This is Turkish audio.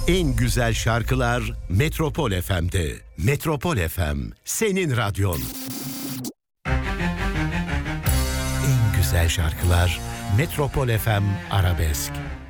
En güzel şarkılar Metropol FM'de. Metropol FM, senin radyon. En güzel şarkılar Metropol FM Arabesk.